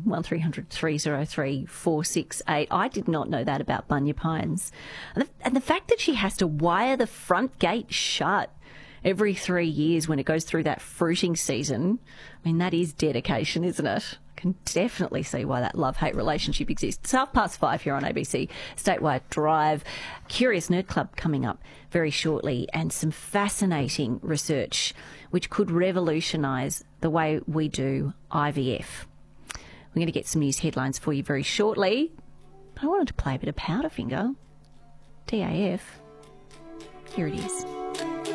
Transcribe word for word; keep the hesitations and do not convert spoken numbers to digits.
one three hundred three oh three four six eight. I did not know that about Bunya Pines. And the, and the fact that she has to wire the front gate shut every three years when it goes through that fruiting season, I mean, that is dedication, isn't it? I can definitely see why that love-hate relationship exists. Half past five here on A B C Statewide Drive. Curious Nerd Club coming up very shortly, and some fascinating research which could revolutionise the way we do I V F. We're going to get some news headlines for you very shortly. But I wanted to play a bit of Powderfinger. D A F. Here it is.